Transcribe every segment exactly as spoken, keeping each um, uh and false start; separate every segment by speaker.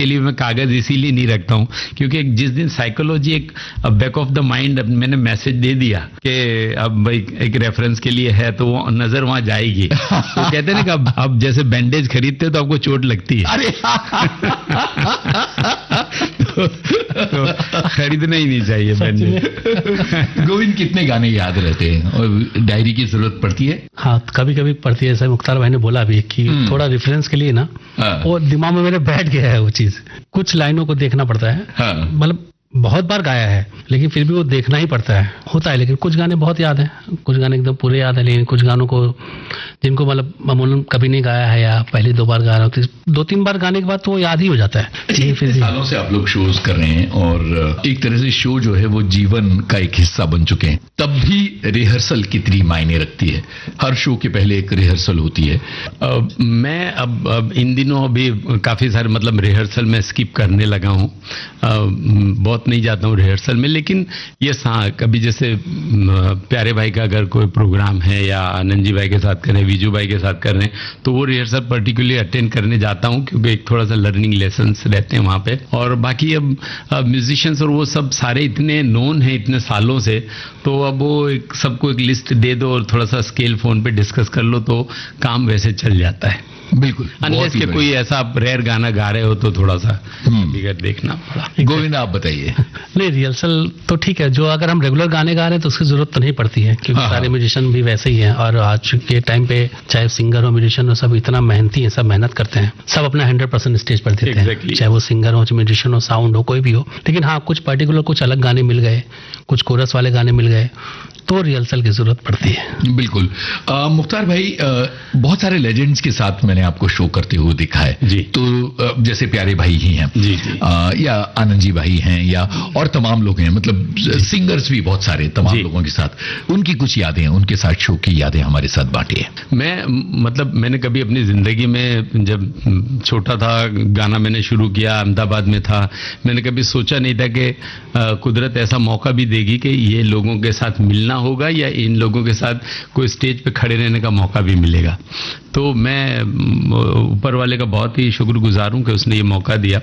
Speaker 1: के लिए मैं कागज इसीलिए नहीं रखता हूँ क्योंकि जिस दिन साइकोलॉजी एक बैक ऑफ द माइंड मैंने मैसेज दे दिया कि अब भाई एक रेफरेंस के लिए है तो वो नजर वहां जाएगी। तो कहते हैं ना कि अब अब जैसे बैंडेज खरीदते हो तो आपको चोट लगती है। अरे तो, तो खरीदना ही नहीं चाहिए बैंडेज।
Speaker 2: गोविंद, कितने गाने याद रहते हैं और डायरी की जरूरत पड़ती है?
Speaker 3: हाँ, कभी कभी पड़ती है। जैसे मुख्तार भाई ने बोला भी कि थोड़ा रेफरेंस के लिए ना वो दिमाग में मेरे बैठ गया है वो चीज, कुछ लाइनों को देखना पड़ता है। मतलब बहुत बार गाया है लेकिन फिर भी वो देखना ही पड़ता है, होता है। लेकिन कुछ गाने बहुत याद हैं, कुछ गाने एकदम पूरे याद है, लेकिन कुछ गानों को जिनको मतलब मामूलन कभी नहीं गाया है या पहली दो बार गा रहा हूँ, दो तीन बार गाने के बाद तो वो याद ही हो जाता है।
Speaker 2: जी, फिर सालों से आप लोग शोज कर रहे हैं और एक तरह से शो जो है वो जीवन का एक हिस्सा बन चुके हैं, तब भी रिहर्सल कितनी मायने रखती है? हर शो के पहले एक रिहर्सल होती है।
Speaker 1: अब मैं अब, अब इन दिनों अभी काफी सारे मतलब रिहर्सल में स्किप करने लगा हूँ, बहुत नहीं जाता हूँ रिहर्सल में। लेकिन ये हाँ, कभी जैसे प्यारे भाई का अगर कोई प्रोग्राम है या आनंद जी भाई के साथ कर रहे हैं, विजू भाई के साथ कर रहे हैं, तो वो रिहर्सल पर्टिकुलरली अटेंड करने जाता हूँ क्योंकि एक थोड़ा सा लर्निंग लेसन्स रहते हैं वहाँ पे। और बाकी अब, अब म्यूजिशियंस और वो सब सारे इतने नोन हैं इतने सालों से, तो अब वो एक सबको एक लिस्ट दे दो और थोड़ा सा स्केल फोन पे डिस्कस कर लो तो काम वैसे चल जाता है।
Speaker 2: बिल्कुल,
Speaker 1: अनलेस के कोई ऐसा आप रेयर गाना गा रहे हो तो थोड़ा सा बिगड़ देखना पड़ा।
Speaker 2: गोविंद, आप बताइए।
Speaker 3: नहीं, रिहर्सल तो ठीक है, जो अगर हम रेगुलर गाने गा रहे हैं तो उसकी जरूरत तो नहीं पड़ती है क्योंकि सारे म्यूजिशियन भी वैसे ही हैं। और आज के टाइम पे चाहे सिंगर हो म्यूजिशियन हो, सब इतना मेहनती है, सब मेहनत करते हैं, सब अपना हंड्रेड परसेंट स्टेज पर देते हैं, चाहे वो सिंगर हो, म्यूजिशियन हो, साउंड हो, कोई भी हो। लेकिन हाँ, कुछ पर्टिकुलर कुछ अलग गाने मिल गए, कुछ कोरस वाले गाने मिल गए तो रिहर्सल की जरूरत पड़ती है।
Speaker 2: बिल्कुल। आ, मुख्तार भाई, आ, बहुत सारे लेजेंड्स के साथ मैंने आपको शो करते हुए देखा है
Speaker 1: जी।
Speaker 2: तो आ, जैसे प्यारे भाई ही हैं
Speaker 1: जी, जी।
Speaker 2: आ, या आनंद जी भाई हैं या और तमाम लोग हैं, मतलब सिंगर्स भी बहुत सारे तमाम लोगों के साथ, उनकी कुछ यादें, उनके साथ शो की यादें हमारे साथ बांटिए।
Speaker 1: मैं मतलब मैंने कभी अपनी जिंदगी में जब छोटा था, गाना मैंने शुरू किया, अहमदाबाद में था, मैंने कभी सोचा नहीं था कि कुदरत ऐसा मौका भी देगी कि ये लोगों के साथ मिलना होगा या इन लोगों के साथ कोई स्टेज पे खड़े रहने का मौका भी मिलेगा। तो मैं ऊपर वाले का बहुत ही शुक्रगुजार हूं कि उसने ये मौका दिया।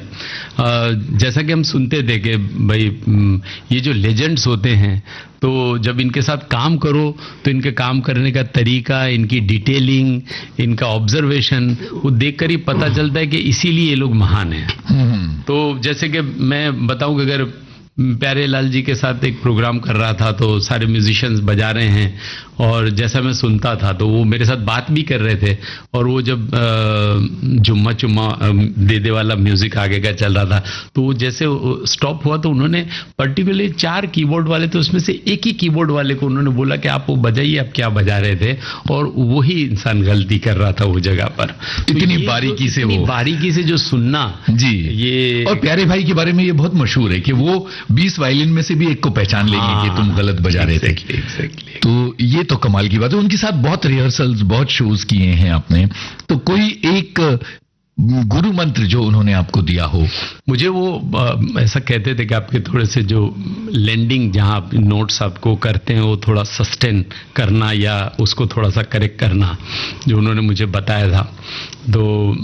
Speaker 1: जैसा कि हम सुनते थे कि भाई ये जो लेजेंड्स होते हैं तो जब इनके साथ काम करो तो इनके काम करने का तरीका, इनकी डिटेलिंग, इनका ऑब्जर्वेशन, वो देखकर ही पता चलता है कि इसीलिए ये लोग महान हैं। तो जैसे कि मैं बताऊं कि अगर प्यारे लाल जी के साथ एक प्रोग्राम कर रहा था तो सारे म्यूजिशियंस बजा रहे हैं और जैसा मैं सुनता था तो वो मेरे साथ बात भी कर रहे थे और वो जब जुम्मा चुम्मा दे दे वाला म्यूजिक आगे का चल रहा था तो जैसे स्टॉप हुआ तो उन्होंने पर्टिकुलरली चार कीबोर्ड वाले थे, उसमें से एक ही कीबोर्ड वाले को उन्होंने बोला कि आप वो बजाइए, आप क्या बजा रहे थे, और वही इंसान गलती कर रहा था वो जगह पर।
Speaker 2: इतनी तो बारीकी से वो
Speaker 1: बारीकी से जो सुनना
Speaker 2: जी,
Speaker 1: ये
Speaker 2: और प्यारे भाई के बारे में ये बहुत मशहूर है कि वो बीस वायलिन में से भी एक को पहचान लेंगे कि तुम गलत बजा रहे थे।
Speaker 1: exactly.
Speaker 2: तो ये तो कमाल की बात है। उनके साथ बहुत रिहर्सल्स, बहुत शोज किए हैं आपने, तो कोई एक गुरु मंत्र जो उन्होंने आपको दिया हो?
Speaker 1: मुझे वो आ, ऐसा कहते थे कि आपके थोड़े से जो लैंडिंग जहां आप नोट्स आपको करते हैं वो थोड़ा सस्टेन करना या उसको थोड़ा सा करेक्ट करना, जो उन्होंने मुझे बताया था। तो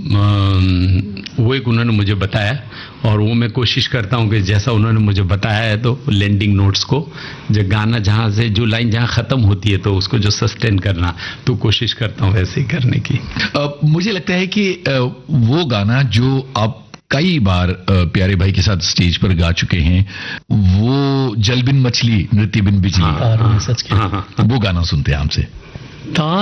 Speaker 1: आ, वो एक उन्होंने मुझे बताया और वो मैं कोशिश करता हूं कि जैसा उन्होंने मुझे बताया है तो लैंडिंग नोट्स को, जो गाना जहां से जो लाइन जहां खत्म होती है तो उसको जो सस्टेन करना, तो कोशिश करता हूं वैसे ही करने की।
Speaker 2: आ, मुझे लगता है कि आ, वो गाना जो आप कई बार प्यारे भाई के साथ स्टेज पर गा चुके हैं, वो जल बिन मछली नृत्य बिन बिजली,
Speaker 1: हाँ, हाँ, सच
Speaker 2: हाँ, हाँ, वो गाना सुनते हैं हमसे।